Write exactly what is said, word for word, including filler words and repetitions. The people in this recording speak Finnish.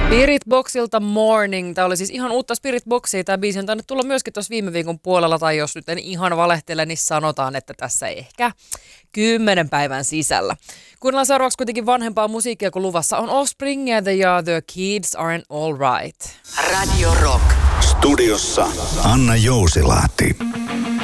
Spirit Boxilta Morning. Tämä oli siis ihan uutta Spirit Boxia. Tämä biisi on tainnut tulla myöskin tuossa viime viikon puolella, tai jos nyt en ihan valehtele, niin sanotaan, että tässä ehkä kymmenen päivän sisällä. Kuunnellaan seuraavaksi kuitenkin vanhempaa musiikkia, kun luvassa on Offspring ja The Other Kids Aren't All Right. Radio Rock. Studiossa Anna Jousilahti.